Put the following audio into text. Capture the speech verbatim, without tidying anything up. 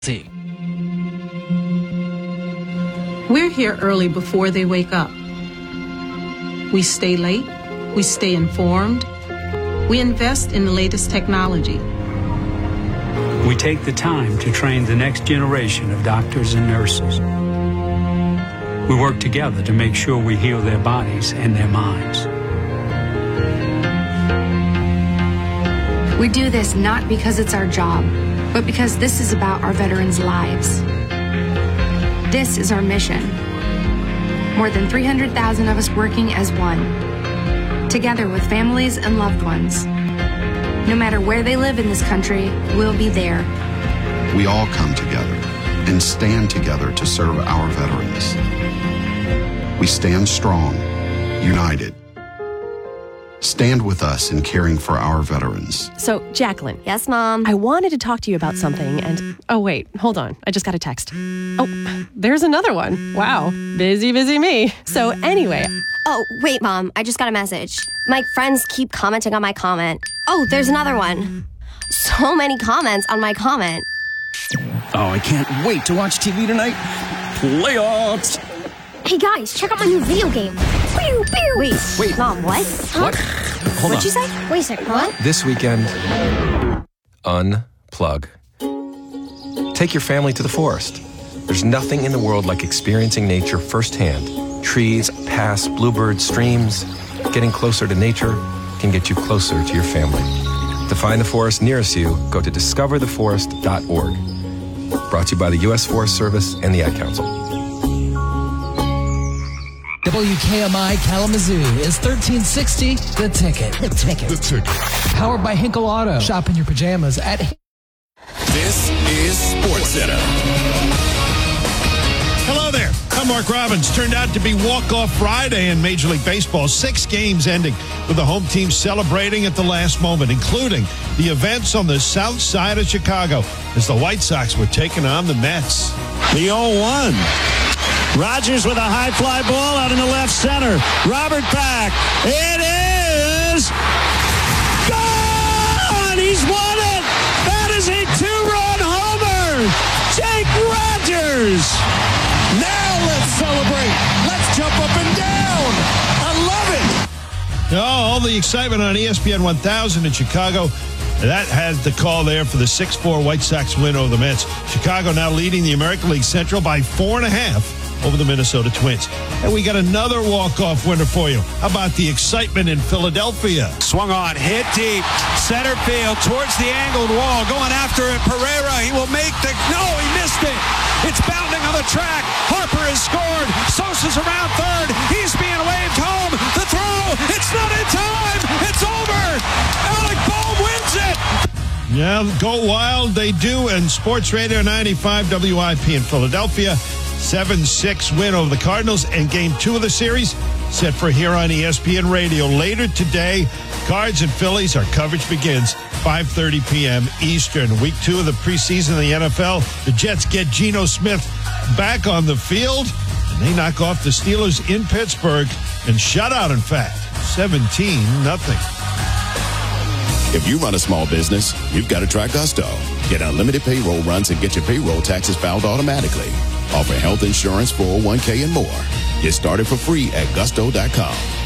See. We're here early before they wake up. We stay late. We stay informed. We invest in the latest technology. We take the time to train the next generation of doctors and nurses. We work together to make sure we heal their bodies and their minds. We do this not because it's our job, but because this is about our veterans' lives. This is our mission. More than three hundred thousand of us working as one, together with families and loved ones. No matter where they live in this country, we'll be there. We all come together and stand together to serve our veterans. We stand strong, united. Stand with us in caring for our veterans. So, Jacqueline. Yes, Mom? I wanted to talk to you about something and... Oh, wait. Hold on. I just got a text. Oh, there's another one. Wow. Busy, busy me. So, anyway... Oh, wait, Mom. I just got a message. My friends keep commenting on my comment. Oh, there's another one. So many comments on my comment. Oh, I can't wait to watch T V tonight. Playoffs! Hey, guys, check out my new video game. Pew, pew. Wait, Wait. Mom, what? Huh? What? Hold What'd on. you say? Wait a second, what? This weekend, unplug. Take your family to the forest. There's nothing in the world like experiencing nature firsthand. Trees, paths, bluebirds, streams. Getting closer to nature can get you closer to your family. To find the forest nearest you, go to discover the forest dot org. Brought to you by the U S Forest Service and the Ad Council. W K M I Kalamazoo is thirteen sixty The Ticket. The Ticket. The Ticket. Powered by Hinkle Auto. Shop in your pajamas at... This is SportsCenter. Hello there. I'm Mark Robbins. Turned out to be walk-off Friday in Major League Baseball. Six games ending with the home team celebrating at the last moment, including the events on the south side of Chicago as the White Sox were taking on the Mets. The oh one. Rogers with a high fly ball out in the left center. Robert back. It is gone! He's won it! That is a two-run homer! Jake Rogers! Now let's celebrate. Let's jump up and down. I love it. Oh, all the excitement on E S P N one thousand in Chicago. That had the call there for the six four White Sox win over the Mets. Chicago now leading the American League Central by four and a half over the Minnesota Twins. And we got another walk-off winner for you. How about the excitement in Philadelphia? Swung on, hit deep, center field, towards the angled wall, going after it. Pereira, he will make the... No, he missed it. It's bounding on the track. Harper has scored. Sosa's around third. He's being waved home. The throw, it's not in time. It's over. Alec Bohm wins it. Yeah, go wild. They do. And Sports Radio ninety-five W I P in Philadelphia. seven six win over the Cardinals, and game two of the series set for here on E S P N Radio later today. Cards and Phillies, our coverage begins five thirty p.m. Eastern. Week two of the preseason of the N F L. The Jets get Geno Smith back on the field, and they knock off the Steelers in Pittsburgh and shutout, in fact, seventeen nothing. If you run a small business, you've got to try Gusto. Get unlimited payroll runs and get your payroll taxes filed automatically. Offer health insurance, four oh one k, and more. Get started for free at gusto dot com.